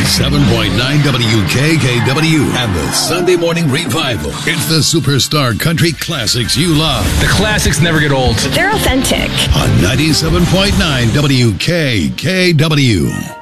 97.9 WKKW and the Sunday Morning Revival. It's the superstar country classics you love. The classics never get old. They're authentic. On 97.9 WKKW.